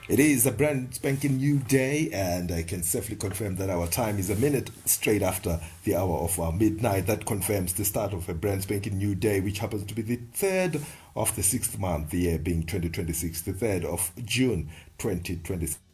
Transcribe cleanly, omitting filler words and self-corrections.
It is a brand spanking new day, and I can safely confirm that our time is a minute straight after the hour of midnight. That confirms the start of a brand spanking new day, which happens to be the 3rd of the 6th month, the year being 2026, the 3rd of June 2026.